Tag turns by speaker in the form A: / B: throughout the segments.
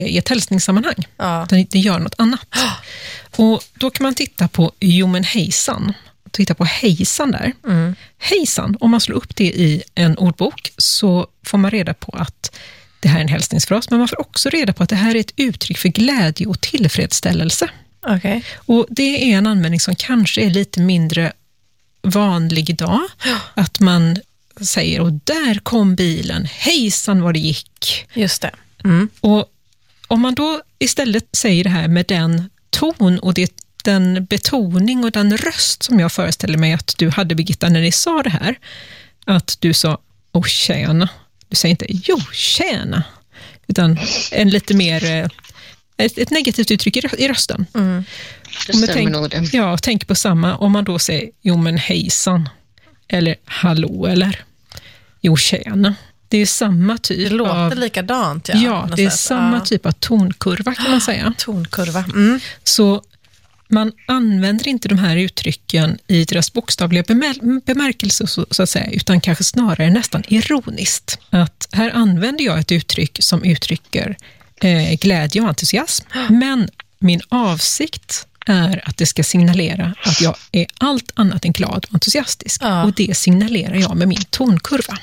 A: i ett hälsningssammanhang. Ja. Det gör något annat. Och då kan man titta på jo men hejsan. Titta på hejsan där. Hejsan, om man slår upp det i en ordbok så får man reda på att det här är en hälsningsfras, men man får också reda på att det här är ett uttryck för glädje och tillfredsställelse. Okay. Och det är en användning som kanske är lite mindre vanlig idag. Att man säger, och där kom bilen, hejsan vad det gick.
B: Just det.
A: Och om man då istället säger det här med den ton och den betoning och den röst som jag föreställer mig att du hade, Birgitta, när ni sa det här. Att du sa, åh tjäna. Du säger inte, jo tjäna. Utan en lite mer, ett negativt uttryck i rösten. Tänk på samma, om man då säger, jo men hejsan. Eller hallå, eller jo tjäna. Det är samma typ
B: det låter likadant.
A: Ja, det är samma typ av tonkurva kan man säga.
B: Tonkurva.
A: Så man använder inte de här uttrycken i deras bokstavliga bemärkelse så att säga, utan kanske snarare nästan ironiskt. Att här använder jag ett uttryck som uttrycker glädje och entusiasm, men min avsikt är att det ska signalera att jag är allt annat än glad och entusiastisk. Och det signalerar jag med min tonkurva.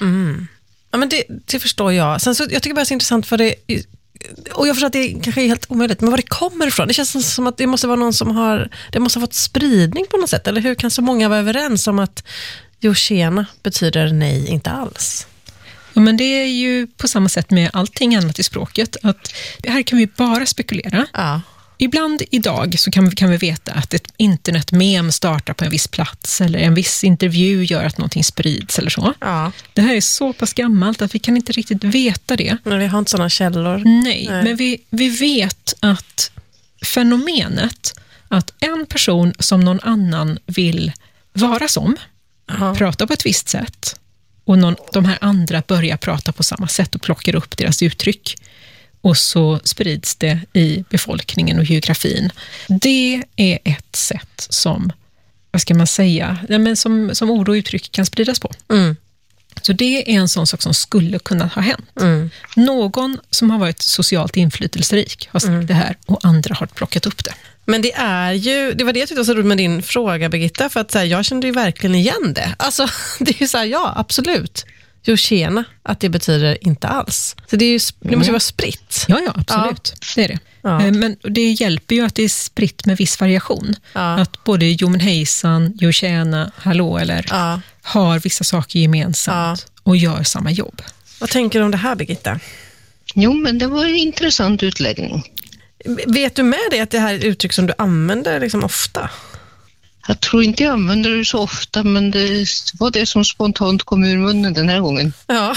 B: Ja, men det förstår jag. Sen så, jag tycker bara det är så intressant för det. Och jag förstår att det kanske är helt omöjligt, men var det kommer ifrån? Det känns som att det måste vara någon som det måste ha fått spridning på något sätt. Eller hur kan så många vara överens om att jo tjena betyder nej, inte alls?
A: Ja, men det är ju på samma sätt med allting annat i språket. Att här kan vi bara spekulera. Ja. Ibland idag så kan vi veta att ett internetmem startar på en viss plats eller en viss intervju gör att någonting sprids eller så. Ja. Det här är så pass gammalt att vi kan inte riktigt veta det.
B: Men vi har inte sådana källor.
A: Nej. Men vi vet att fenomenet att en person som någon annan vill vara som pratar på ett visst sätt och de här andra börjar prata på samma sätt och plockar upp deras uttryck. Och så sprids det i befolkningen och geografin. Det är ett sätt som, vad ska man säga, som ord och uttryck kan spridas på. Så det är en sån sak som skulle kunna ha hänt. Någon som har varit socialt inflytelserik har sagt det här och andra har plockat upp det.
B: Men det var det jag tyckte var så roligt med din fråga, Birgitta, för att så här, jag kände ju verkligen igen det. Alltså, det är ju så här, ja, absolut. Jo tjena, att det betyder inte alls. Så det måste ju vara spritt.
A: Ja, absolut. Ja. Det är det. Ja. Men det hjälper ju att det är spritt med viss variation. Ja. Att både jo men hejsan, jo tjena, hallå eller har vissa saker gemensamt och gör samma jobb.
B: Vad tänker du om det här, Birgitta?
C: Jo, men det var en intressant utläggning.
B: Vet du med dig att det här är ett uttryck som du använder liksom ofta?
C: Jag tror inte jag använder det så ofta, men det var det som spontant kom ur munnen den här gången.
B: Ja.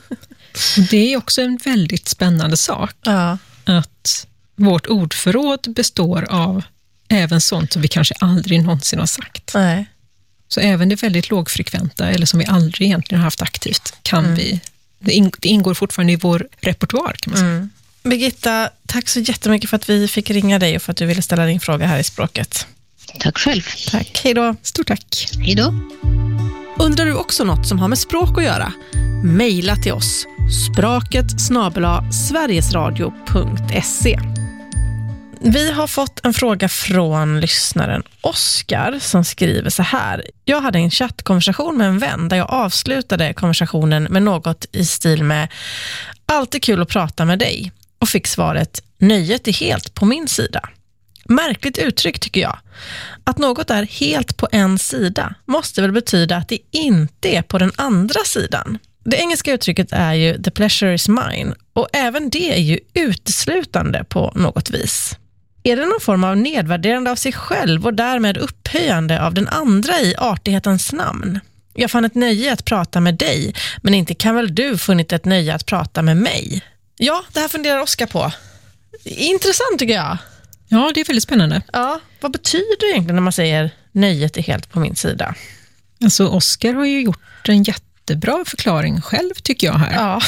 A: Det är också en väldigt spännande sak. Ja. Att vårt ordförråd består av även sånt som vi kanske aldrig någonsin har sagt. Nej. Så även det väldigt lågfrekventa, eller som vi aldrig egentligen har haft aktivt, det ingår fortfarande i vår repertoar kan man säga.
B: Birgitta, tack så jättemycket för att vi fick ringa dig och för att du ville ställa din fråga här i Språket.
C: Tack själv.
B: Tack, hej då.
A: Stort tack.
C: Hej då.
B: Undrar du också något som har med språk att göra? Maila till oss. spraket@sverigesradio.se. Vi har fått en fråga från lyssnaren Oskar som skriver så här. Jag hade en chattkonversation med en vän där jag avslutade konversationen med något i stil med alltid kul att prata med dig och fick svaret nöjet är helt på min sida. Märkligt uttryck tycker jag. Att något är helt på en sida måste väl betyda att det inte är på den andra sidan. Det engelska uttrycket är ju the pleasure is mine och även det är ju uteslutande på något vis. Är det någon form av nedvärderande av sig själv och därmed upphöjande av den andra i artighetens namn? Jag fann ett nöje att prata med dig, men inte kan väl du funnit ett nöje att prata med mig? Ja, det här funderar Oskar på. Intressant tycker jag.
A: Ja, det är väldigt spännande.
B: Ja, vad betyder det egentligen när man säger nöjet är helt på min sida?
A: Alltså Oskar har ju gjort en jättebra förklaring själv tycker jag här.
B: Ja.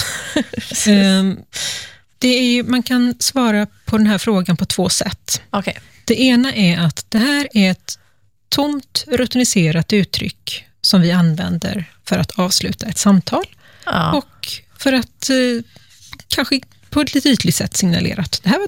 A: Det är ju, man kan svara på den här frågan på två sätt.
B: Okay.
A: Det ena är att det här är ett tomt, rutiniserat uttryck som vi använder för att avsluta ett samtal. Ja. Och för att kanske på ett lite ytligt sätt signalerat. Det här var